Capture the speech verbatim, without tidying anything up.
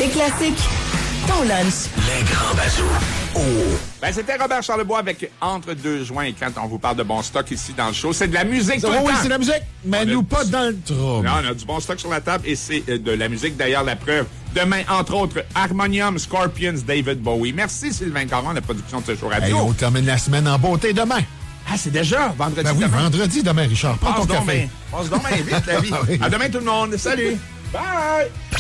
Tes classiques, ton lunch. Les grands bazous. Oh! Ben, c'était Robert Charlebois avec Entre deux joints. Et quand on vous parle de bon stock ici dans le show, c'est de la musique tout oh, le oui, temps. c'est de la musique, mais On nous a pas du... dans le trouble. Non, on a du bon stock sur la table et c'est de la musique. D'ailleurs, la preuve. Demain, entre autres, Harmonium, Scorpions, David Bowie. Merci Sylvain Caron, la production de ce show radio. Hey, on termine la semaine en beauté demain. Ah, c'est déjà vendredi Ben oui, demain. vendredi demain, Richard. Prends Passe ton donc café. bien. Passe donc bien vite, la vie. Ah oui. À demain, tout le monde. Salut. Bye.